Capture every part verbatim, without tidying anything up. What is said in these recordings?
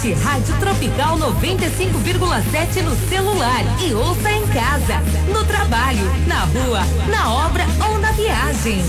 Rádio Tropical noventa e cinco vírgula sete no celular e ouça em casa, no trabalho, na rua, na obra ou na viagem.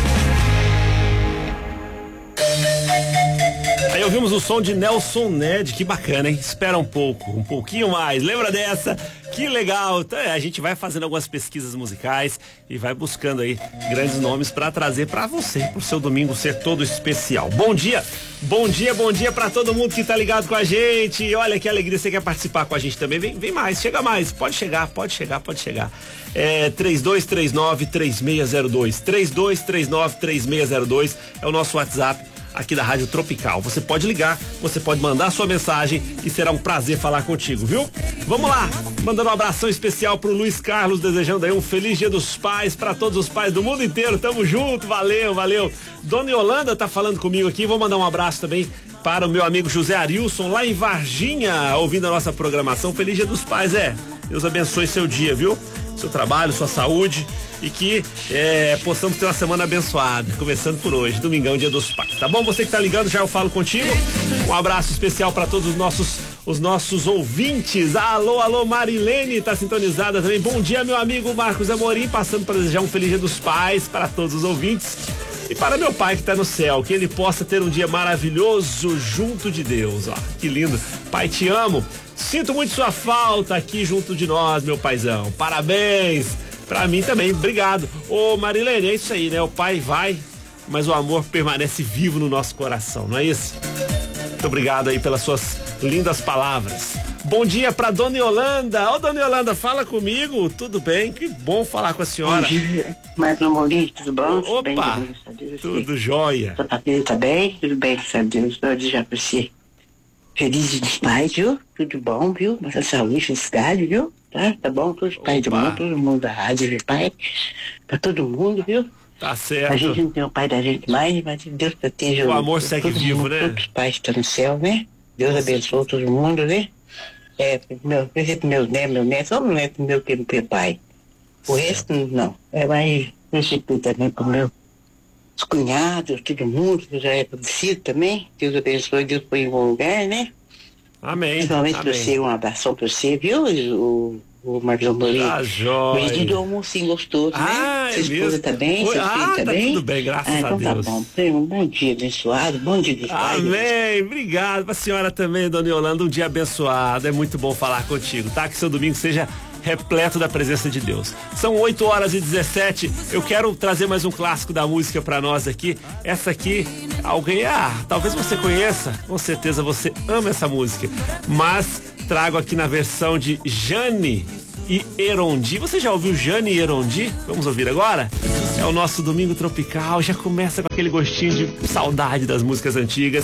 Aí ouvimos o som de Nelson Ned, que bacana, hein? Espera um pouco, um pouquinho mais. Lembra dessa? Que legal. Então, é, a gente vai fazendo algumas pesquisas musicais e vai buscando aí grandes nomes para trazer para você, pro seu domingo ser todo especial. Bom dia, bom dia, bom dia para todo mundo que tá ligado com a gente. E olha que alegria, você quer participar com a gente também? Vem, vem mais, chega mais, pode chegar, pode chegar, pode chegar. É três dois três nove, três seis zero dois, três dois três nove, três seis zero dois é o nosso WhatsApp aqui da Rádio Tropical. Você pode ligar, você pode mandar sua mensagem e será um prazer falar contigo, viu? Vamos lá, mandando um abração especial pro Luiz Carlos, desejando aí um feliz Dia dos Pais para todos os pais do mundo inteiro. Tamo junto, valeu, valeu. Dona Yolanda tá falando comigo aqui, vou mandar um abraço também para o meu amigo José Arilson, lá em Varginha, ouvindo a nossa programação. Feliz Dia dos Pais, é. Deus abençoe seu dia, viu? Seu trabalho, sua saúde e que é, possamos ter uma semana abençoada, começando por hoje, domingão, Dia dos Pais, tá bom? Você que tá ligando, já eu falo contigo. Um abraço especial para todos os nossos os nossos ouvintes. Alô, alô, Marilene, tá sintonizada também. Bom dia, meu amigo Marcos Amorim, passando para desejar um feliz Dia dos Pais para todos os ouvintes. E para meu pai que tá no céu, que ele possa ter um dia maravilhoso junto de Deus, ó, que lindo. Pai, te amo. Sinto muito sua falta aqui junto de nós, meu paizão. Parabéns pra mim também, obrigado. Ô Marilene, é isso aí, né? O pai vai, mas o amor permanece vivo no nosso coração, não é isso? Muito obrigado aí pelas suas lindas palavras. Bom dia pra Dona Yolanda. Ô Dona Yolanda, fala comigo, tudo bem? Que bom falar com a senhora. Bom dia, mais um Maurício, tudo bom? Opa, bem, Deus, tudo jóia. Sua família tá bem? Tudo bem, graças a Deus. Eu desejar pra você feliz Dia dos Pais, viu? Tudo bom, viu? Nossa saúde, felicidade, viu? Tá, tá bom? Todos os pais do mundo, todo mundo da rádio de pai, pra todo mundo, viu? Tá certo. A gente não tem o pai da gente mais, mas Deus proteja o amor segue vivo, mundo, né? Todos os pais estão no céu, né? Deus abençoe todo mundo, né? É, meu, por exemplo, meus netos, meu neto, só não é pro meu que meu pai. O resto, não. É mais principal também pro meu os cunhados, todo mundo, que já é conhecido também. Deus abençoe, Deus põe em bom lugar, né? Amém. Principalmente pra você, um abração pra você, viu? O, o Marcos Amorim. Tá jóia. Hoje do almocinho gostoso, ah, né? É sua esposa mesmo? tá bem, seu ah, filho tá, tá bem? tudo bem, graças ah, então a Deus. Tá bom. Um bom dia abençoado, bom dia dos pais. Amém, obrigado pra senhora também, Dona Yolanda, um dia abençoado, é muito bom falar contigo, tá? Que seu domingo seja repleto da presença de Deus. São oito horas e dezessete, eu quero trazer mais um clássico da música pra nós aqui. Essa aqui, alguém, ah, talvez você conheça, com certeza você ama essa música, mas trago aqui na versão de Jane e Erondi. Você já ouviu Jane e Erondi? Vamos ouvir agora? É o nosso Domingo Tropical, já começa com aquele gostinho de saudade das músicas antigas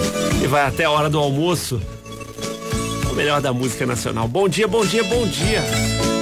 e vai até a hora do almoço. O melhor da música nacional. Bom dia, bom dia, bom dia.